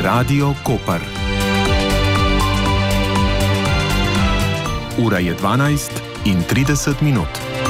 Radio Koper. Ura je 12:30.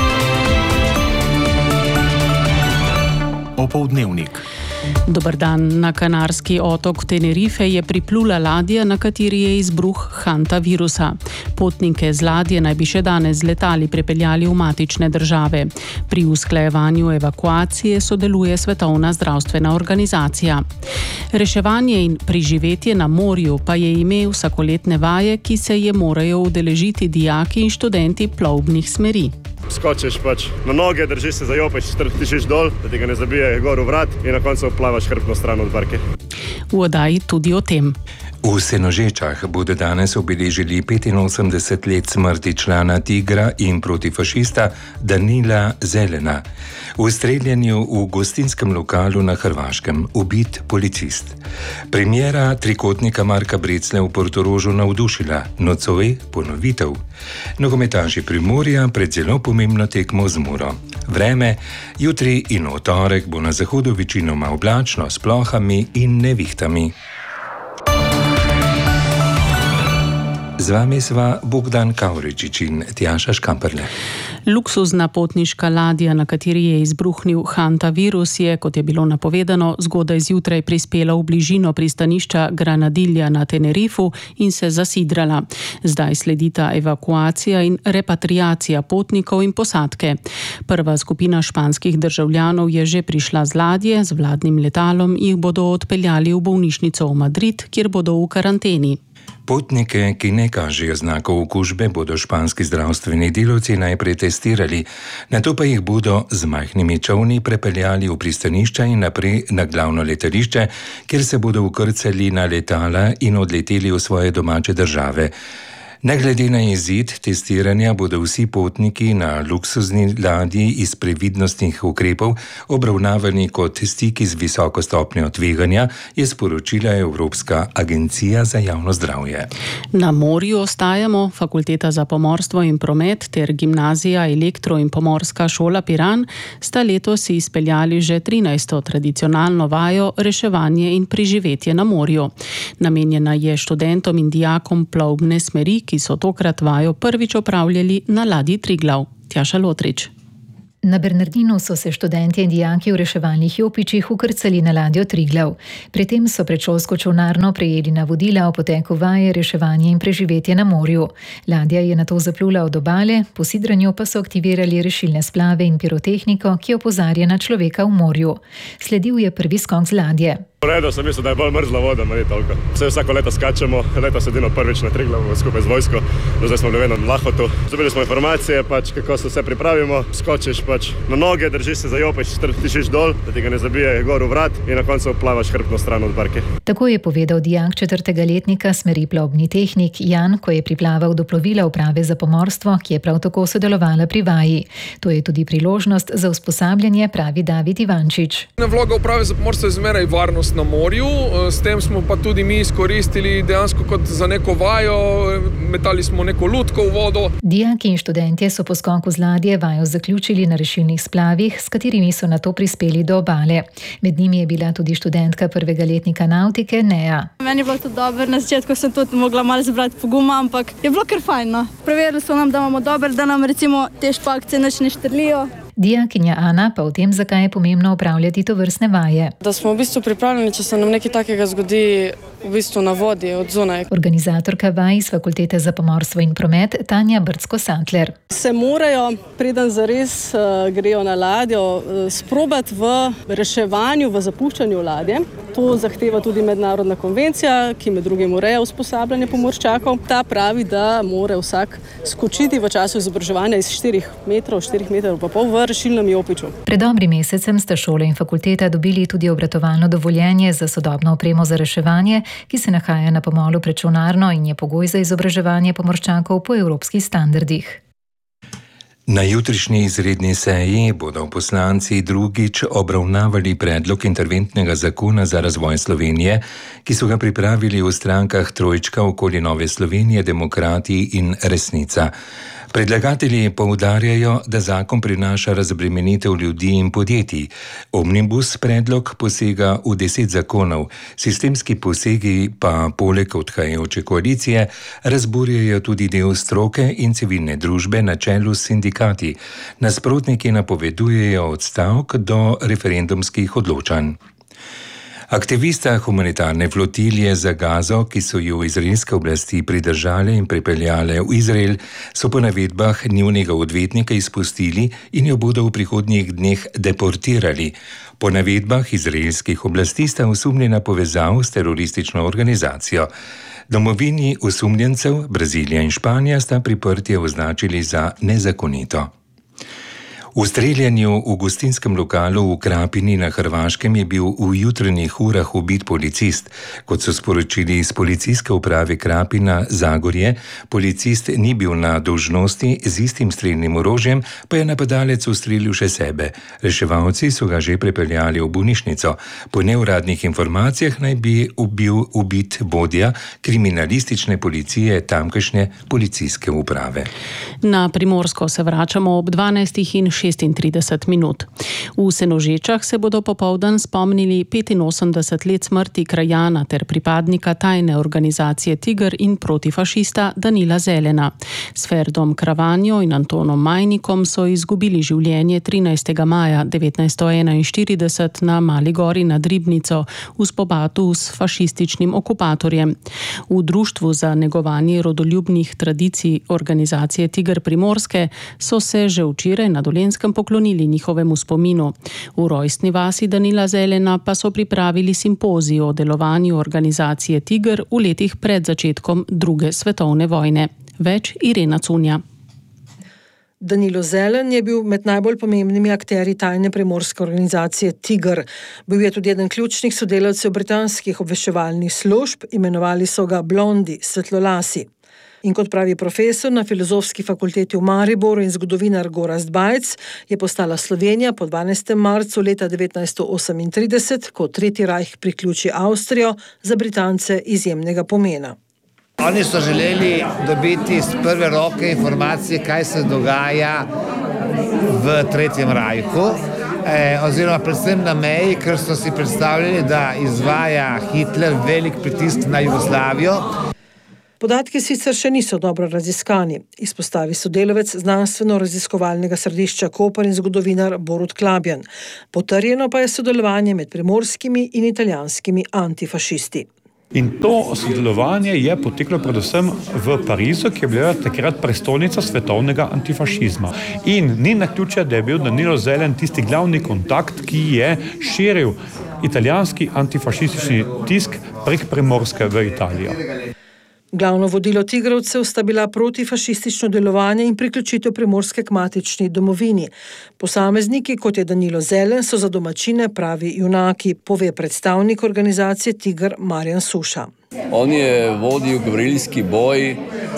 Opoldnevnik. Dober dan. Na kanarski otok Tenerife je priplula ladja, na kateri je izbruh hantavirusa. Potnike z ladje naj bi še danes z letali prepeljali v matične države. Pri usklajevanju evakuacije sodeluje Svetovna zdravstvena organizacija. Reševanje in preživetje na morju pa je ime vsakoletne vaje, ki se je morajo udeležiti dijaki in študenti plovbnih smeri. Skočiš na noge, držiš se za jopič, tišiš dol, da ti ga ne zabije gor v vrat in na koncu plavaš hrbtno stran od barke. V oddaji tudi o tem. V Senožečah bodo danes obeležili 85 let smrti člana Tigra in protifašista Danila Zelena. V streljanju v gostinskem lokalu na Hrvaškem ubit policist. Premiera trikotnika Marka Breclja v Portorožu navdušila, nocoj ponovitev. Nogometaši Primorja pred zelo pomembno tekmo z Muro. Vreme, jutri in v torek bo na zahodu večinoma oblačno s plohami in nevihtami. Z vami sva Bogdan Kavričič in Tjaša Škamperle. Luksuzna potniška ladja, na kateri je izbruhnil hantavirus, je, kot je bilo napovedano, zgodaj zjutraj prispela v bližino pristanišča Granadilla na Tenerifu in se zasidrala. Zdaj sledita evakuacija in repatriacija potnikov in posadke. Prva skupina španskih državljanov je že prišla z ladje, z vladnim letalom jih bodo odpeljali v bolnišnico v Madrid, kjer bodo v karanteni. Potnike, ki ne kažejo znakov okužbe, bodo španski zdravstveni delavci najprej testirali, nato pa jih bodo z majhnimi čolni prepeljali v pristanišča in naprej na glavno letališče, kjer se bodo vkrcali na letala in odleteli v svoje domače države. Ne glede na izid testiranja bodo vsi potniki na luksuzni ladji iz previdnostnih ukrepov obravnavani kot stiki z visoko stopnjo tveganja, je sporočila Evropska agencija za javno zdravje. Na morju ostajamo. Fakulteta za pomorstvo in promet ter gimnazija Elektro in pomorska šola Piran sta letos izpeljali že 13. tradicionalno vajo reševanje in preživetje na morju. Namenjena je študentom in dijakom plovbne smeri, ki so tokrat vajo prvič opravljali na ladji Triglav. Tjaša Lotrič. Na Bernardinu so se študentje in dijaki v reševalnih jopičih ukrcali na ladjo Triglav. Pri tem so predšolsko čolnarno prejeli navodila o poteku vaje reševanje in preživetje na morju. Ladja je nato zaplula od obale, po sidranju pa so aktivirali rešilne splave in pirotehniko, ki opozarja na človeka v morju. Sledil je prvi skok z ladje. V redu, sem mislil, da je bolj mrzla voda, ne toliko. Vsako leto skačemo, letos edino prvič na Triglavu skupaj z vojsko, zdaj smo bili na Lahotu. Dobili smo informacije, kako se vse pripravimo, skočiš na noge, držiš se za jopič, tišiš dol, da ti ga ne zabije gor v vrat in na koncu plavaš hrbtno stran od barke. Tako je povedal dijak 4. letnika smeri plovbni tehnik Jan, ko je priplaval do plovila uprave za pomorstvo, ki je prav tako sodelovala pri vaji. To je tudi priložnost za usposabljanje, pravi David Ivančič. Vloga uprave za pomorstvo je zmeraj varnost na morju, s tem smo pa tudi mi izkoristili dejansko kot za neko vajo, metali smo neko lutko v vodo. Dijaki in študentje so po skoku z ladje vajo zaključili na rešilnih splavih, s katerimi so nato prispeli do obale. Med njimi je bila tudi študentka 1. letnika nautike Neja. Meni je bilo to dobro, na začetku sem tudi mogla malo zbrati poguma, ampak je bilo kar fajn. No. Preverili so nam, da imamo dobro, da nam recimo te špakce nič ne štrlijo. Dijakinja Ana pa o tem, zakaj je pomembno opravljati to vrstne vaje. Da smo v bistvu pripravljeni, če se nam nekaj takega zgodi v bistvu na vodi od zunaj. Organizatorka vaj iz Fakultete za pomorstvo in promet Tanja Brcko-Santler. Se morajo, preden zares grejo na ladjo, sprobati v reševanju, v zapuščanju ladje. To zahteva tudi mednarodna konvencija, ki med drugim ureja usposabljanje pomorščakov. Ta pravi, da mora vsak skočiti v času izobraževanja iz 4 metrov pa pol v rešilnem jopiču. Pred dobrim mesecem sta šola in fakulteta dobili tudi obratovalno dovoljenje za sodobno opremo za reševanje, ki se nahaja na pomolu pred čolnarno in je pogoj za izobraževanje pomorščakov po evropskih standardih. Na jutrišnji izredni seji bodo poslanci drugič obravnavali predlog interventnega zakona za razvoj Slovenije, ki so ga pripravili v strankah Trojčka okoli Nove Slovenije, Demokrati in Resnica. Predlagatelji poudarjajo, da zakon prinaša razbremenitev ljudi in podjetij. Omnibus predlog posega v 10 zakonov, sistemski posegi pa poleg odhajajoče koalicije razburjajo tudi del stroke in civilne družbe na čelu s sindikati. Nasprotniki napovedujejo odstavek do referendumskih odločanj. Aktivista humanitarne flotilje za Gazo, ki so jo izraelske oblasti pridržale in pripeljale v Izrael, so po navedbah njunega odvetnika izpustili in jo bodo v prihodnjih dneh deportirali. Po navedbah izraelskih oblasti sta osumljena povezav s teroristično organizacijo. Domovini osumljencev, Brazilija in Španija, sta priprtje označili za nezakonito. V streljanju v gostinskem lokalu v Krapini na Hrvaškem je bil v jutranjih urah ubit policist. Kot so sporočili iz policijske uprave Krapina Zagorje, policist ni bil na dolžnosti, z istim strelnim orožjem pa je napadalec ustrelil še sebe. Reševalci so ga že prepeljali v bolnišnico. Po neuradnih informacijah naj bi bil ubit vodja kriminalistične policije tamkajšnje policijske uprave. Na Primorsko se vračamo ob 12:36. V Senožečah se bodo popoldan spomnili 85 let smrti krajana ter pripadnika tajne organizacije Tiger in protifašista Danila Zelena. S Ferdom Kravanjo in Antonom Majnikom so izgubili življenje 13. maja 1941 na Mali gori nad Ribnico v spopadu s fašističnim okupatorjem. V Društvu za negovanje rodoljubnih tradicij organizacije Tiger Primorske so se že včeraj na Dolenjskem poklonili njihovemu spominu. V rojstni vasi Danila Zelena pa so pripravili simpozij o delovanju organizacije Tiger v letih pred začetkom druge svetovne vojne. Več Irena Cunja. Danilo Zelen je bil med najbolj pomembnimi akterji tajne primorske organizacije Tiger. Bil je tudi eden ključnih sodelavcev britanskih obveščevalnih služb, imenovali so ga blondi, svetlolasi. In kot pravi profesor na Filozofski fakulteti v Mariboru in zgodovinar Gorazd Bajc, je postala Slovenija po 12. marcu leta 1938, ko Tretji rajh priključi Avstrijo, za Britance izjemnega pomena. Oni so želeli dobiti z prve roke informacije, kaj se dogaja v Tretjem rajhu, oziroma predvsem na meji, ker so si predstavljali, da izvaja Hitler velik pritisk na Jugoslavijo. Podatki sicer še niso dobro raziskani, izpostavi sodelavec znanstveno-raziskovalnega središča Koper in zgodovinar Borut Klabjan. Potrjeno pa je sodelovanje med primorskimi in italijanskimi antifašisti. In to sodelovanje je poteklo predvsem v Parizu, ki je bila takrat prestolnica svetovnega antifašizma. In ni naključje, da je bil Danilo Zelen tisti glavni kontakt, ki je širil italijanski antifašistični tisk prek Primorske v Italijo. Glavno vodilo tigrovcev sta bila protifašistično delovanje in priključitev Primorske k matični domovini. Posamezniki, kot je Danilo Zelen, so za domačine pravi junaki, pove predstavnik organizacije Tiger Marjan Suša. On je vodil gverilski boj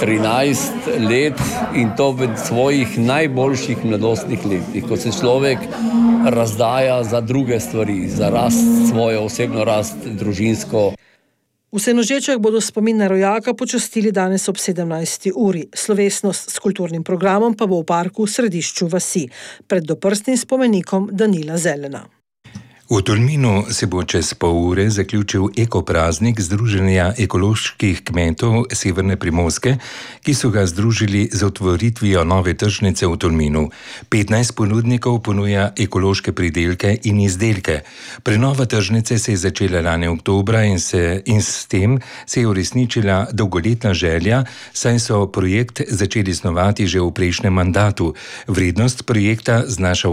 13 let in to v svojih najboljših mladostnih letih, ko se človek razdaja za druge stvari, za rast, svojo osebno rast, družinsko. V Senožečah bodo spomin na rojaka počastili danes ob 17. uri. Slovesnost s kulturnim programom pa bo v parku v središču vasi, pred doprstnim spomenikom Danila Zelena. V Tolminu se bo čez pol ure zaključil ekopraznik Združenja ekoloških kmetov Severne Primorske, ki so ga združili z otvoritvijo nove tržnice v Tolminu. 15 ponudnikov ponuja ekološke pridelke in izdelke. Prenova tržnice se je začela lani oktobra in s tem se je uresničila dolgoletna želja, saj so projekt začeli snovati že v prejšnjem mandatu. Vrednost projekta znaša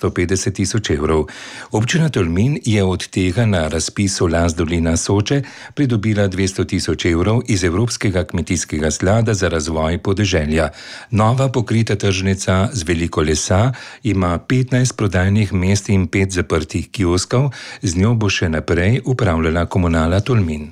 850 000 evrov. Občina Tolmin je od tega na razpisu Las Dolina Soče pridobila 200 000 evrov iz Evropskega kmetijskega sklada za razvoj podeželja. Nova pokrita tržnica z veliko lesa ima 15 prodajnih mest in 5 zaprtih kioskov, z njo bo še naprej upravljala Komunala Tolmin.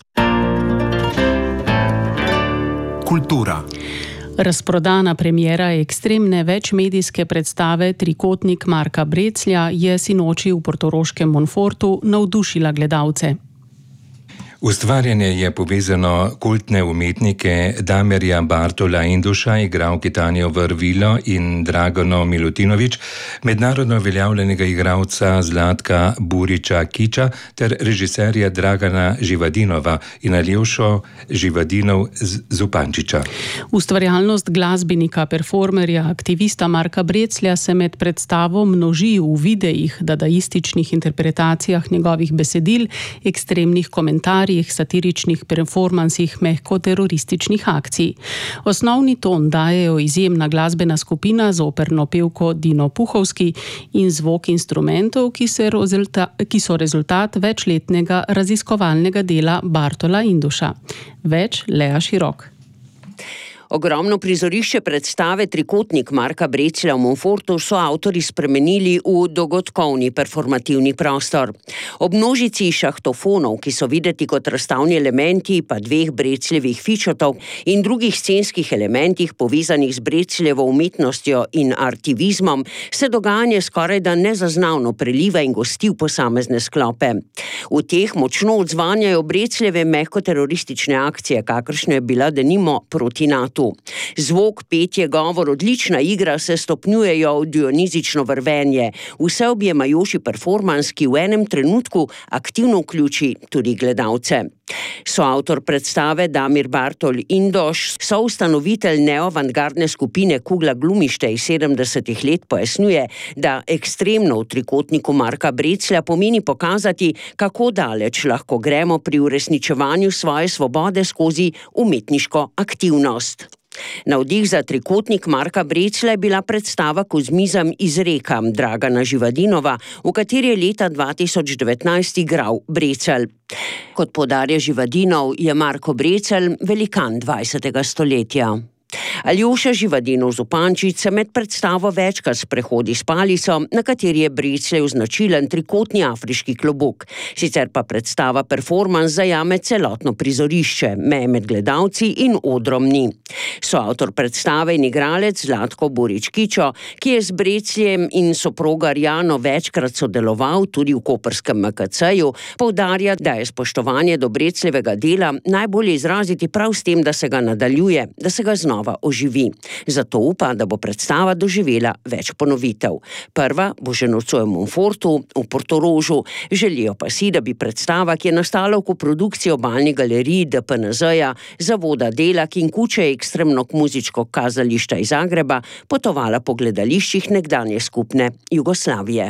Kultura. Razprodana premiera ekstremne večmedijske predstave Trikotnik Marka Breclja je sinoči v portoroškem Monfortu navdušila gledalce. Ustvarjanje je povezano kultne umetnike Damirja Bartola Induša, igralki Tanjo Vrvilo in Dragano Milutinović, mednarodno veljavljenega igralca Zlatka Buriča Kiča ter režiserja Dragana Živadinova in Aljošo Živadinov Zupančiča. Ustvarjalnost glasbenika, performerja, aktivista Marka Breclja se med predstavo množi v videih, dadaističnih interpretacijah njegovih besedil, ekstremnih komentarjih, satiričnih performansih, mehko-terorističnih akcij. Osnovni ton dajejo izjemna glasbena skupina z operno pevko Dino Puhovski in zvok instrumentov, ki so rezultat večletnega raziskovalnega dela Bartola Induša. Več Lea Širok. Ogromno prizorišče predstave Trikotnik Marka Breclja v Monfortu so avtorji spremenili v dogodkovni performativni prostor. Ob množici šahtofonov, ki so videti kot razstavni elementi, pa dveh Brecljevih fičotov in drugih scenskih elementih povezanih z Brecljevo umetnostjo in artivizmom, se dogajanje skorajda nezaznavno preliva in gosti v posamezne sklope. V teh močno odzvanjajo Brecljeve mehko-teroristične akcije, kakršna je bila denimo proti NATO. Zvok, petje, govor, odlična igra se stopnjujejo v dionizično vrvenje, vseobjemajoči performans, ki v enem trenutku aktivno vključi tudi gledalce. Soavtor predstave Damir Bartol Indoš, soustanovitelj neoavantgardne skupine Kugla Glumište iz 70. let, pojasnjuje, da ekstremno v Trikotniku Marka Breclja pomeni pokazati, kako daleč lahko gremo pri uresničevanju svoje svobode skozi umetniško aktivnost. Navdih za Trikotnik Marka Breclja je bila predstava Kozmizem iz Reka Dragana Živadinova, v kateri je leta 2019 igral Breclj. Kot poudarja Živadinov, je Marko Breclj velikan 20. stoletja. Aljoša Živadinov Zupančič se med predstavo večkrat sprehodi s palico, na kateri je Brecljev značilen trikotni afriški klobuk. Sicer pa predstava performans zajame celotno prizorišče, meje med gledalci in odrom ni. Soavtor predstave in igralec Zlatko Burič Kičo, ki je z Brecljem in soproga Arjano večkrat sodeloval tudi v koprskem MKC-ju, poudarja, da je spoštovanje do Brecljevega dela najbolje izraziti prav s tem, da se ga nadaljuje, da se ga znova oživi. Zato upa, da bo predstava doživela več ponovitev. Prva bo že nocoj v Monfortu, v Portorožu. Želijo pa si, da bi predstava, ki je nastala v koprodukciji Obalni galeriji DPNZ-ja, Zavoda Delak in Kuće ekstremno-muzičko kazališča iz Zagreba, potovala po gledališčih nekdanje skupne Jugoslavije.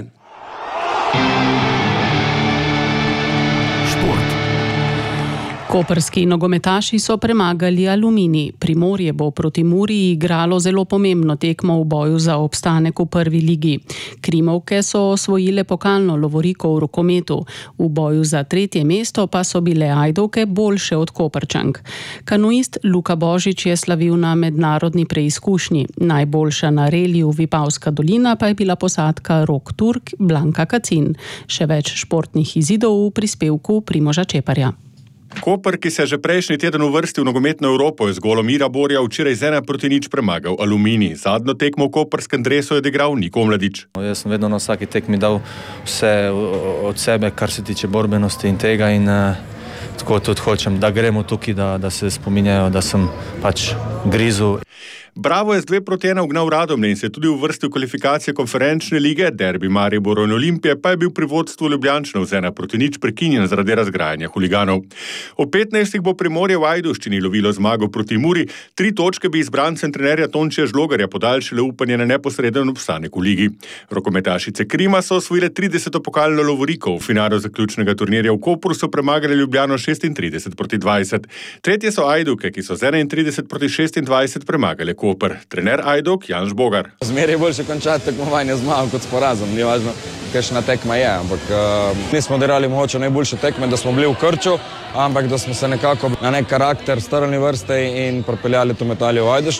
Koprski nogometaši so premagali Aluminij. Primorje bo proti Muri igralo zelo pomembno tekmo v boju za obstanek v prvi ligi. Krimovke so osvojile pokalno lovoriko v rokometu. V boju za 3. mesto pa so bile Ajdovke boljše od Koprčank. Kanuist Luka Božič je slavil na mednarodni preizkušnji. Najboljša na reliju Vipavska dolina pa je bila posadka Rok Turk Blanka Kacin. Še več športnih izidov v prispevku Primoža Čeparja. Koper, ki se je že prejšnji teden uvrstil v nogometno Evropo, je z golom Miraborja včeraj z 1-0 premagal Aluminij. Zadnjo tekmo v koprskem dresu je odigral Niko Mladić. Jaz sem vedno na vsaki tekmi dal vse od sebe, kar se tiče borbenosti in tega, in tako tudi hočem, da gremo tukaj, da se spominjajo, da sem pač grizel. Bravo je z 2-1 ugnal Radomlje in se tudi uvrstil v kvalifikacije konferenčne lige. Derbi Maribor in Olimpije pa je bil pri vodstvu Ljubljančanov z 1-0 prekinjen zaradi razgrajanja huliganov. O 15. bo Primorje v Ajdovščini lovilo zmago proti Muri. 3 točke bi izbrancem trenerja Tončija Žlogarja podaljšale upanje na neposreden obstanek v ligi. Rokometašice Krima so osvojile 30. pokalno lovoriko. V finalu zaključnega turnirja v Kopru so premagali Ljubljano 36-20. Tretje so Ajdovke, ki so z 31-26 premagale Koper. Trener Ajdovk Janž Bogar. Zmeraj je boljše končati tekmovanje zmago kot s porazom. Ni važno, kakšna tekma je, ampak nismo odigrali mogoče najboljše tekme, da smo bili v krču, ampak da smo se nekako na nek karakter strnili vrste in propeljali to medaljo v Ajdovščino.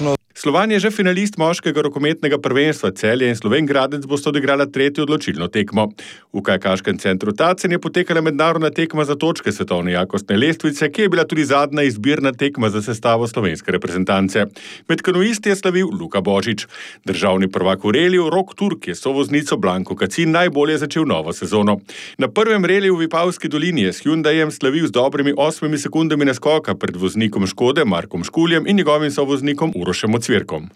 Slovan je že finalist moškega rokometnega prvenstva. Celje in Slovenj Gradec bosta odigrala tretjo odločilno tekmo. V kajakaškem centru Tacen je potekala mednarodna tekma za točke svetovne jakostne lestvice, ki je bila tudi zadnja izbirna tekma za sestavo slovenske reprezentance. Med kanuisti je slavil Luka Božič. Državni prvak v reliju Rok Turk je sovoznico Blanko Kacin najbolje začel novo sezono. Na prvem reliju v Vipavski dolini je s Hyundaiem slavil z dobrimi 8 sekundami naskoka pred voznikom Škode Markom Škuljem in njegovim sovoznikom Urošem Ocvirkom.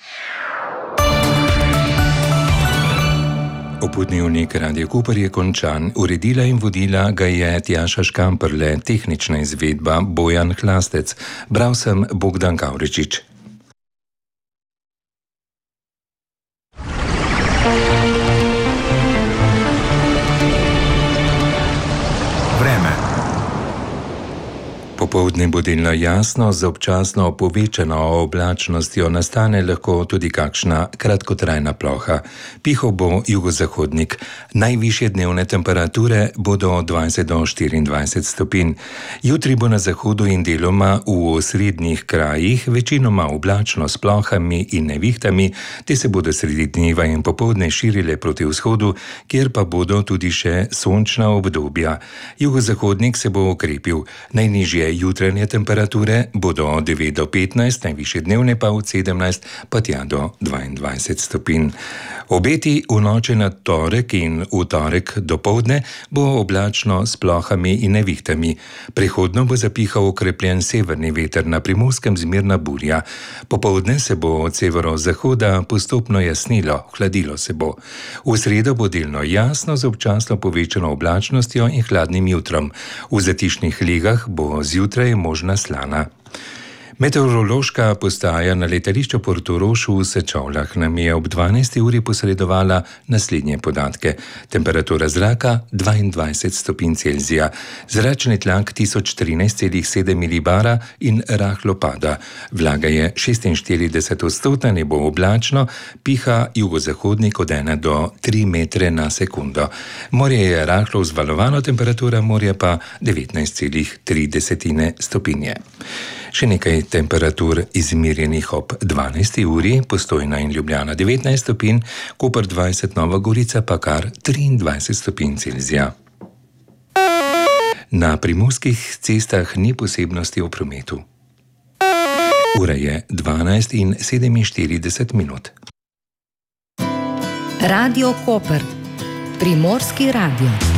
Oputnevnik Radio Koper je končan. Uredila in vodila ga je Tjaša Škamperle, tehnična izvedba Bojan Hlastec. Bral sem Bogdan Kavrečič. Popoldne bo delno jasno, z občasno povečano oblačnostjo nastane lahko tudi kakšna kratkotrajna ploha. Pihal bo jugozahodnik. Najvišje dnevne temperature bodo od 20 do 24 stopinj. Jutri bo na zahodu in deloma v osrednjih krajih večinoma oblačno s plohami in nevihtami, te se bodo sredi dneva in popoldne širile proti vzhodu, kjer pa bodo tudi še sončna obdobja. Jugozahodnik se bo okrepil. Najnižje jutranje temperature bodo od 9 do 15, najvišje dnevne pa od 17 pa tja do 22 stopinj. Obeti v noči na torek in v torek dopoldne bo oblačno s plohami in nevihtami. Prehodno bo zapihal okrepljen severni veter, na Primorskem zmerna burja. Popoldne se bo od severozahoda postopno jasnilo, hladilo se bo. V sredo bo delno jasno z občasno povečano oblačnostjo in hladnim jutrom. V zatišnih legah bo zjutraj možna slana. Meteorološka postaja na letališču Portorož v Sečovljah nam je ob 12. uri posredovala naslednje podatke. Temperatura zraka 22 stopinj Celzija, zračni tlak 1013,7 milibara in rahlo pada. Vlaga je 46%, nebo oblačno, piha jugozahodnik od 1 do 3 metre na sekundo. Morje je rahlo vzvalovano, temperatura morja pa 19,3 stopinje. Še nekaj temperatur izmerjenih ob 12. uri, Postojna in Ljubljana 19 stopinj, Koper 20, Nova Gorica pa kar 23 stopinj Celzija. Na primorskih cestah ni posebnosti v prometu. Ura je 12:47. Radio Koper, Primorski radio.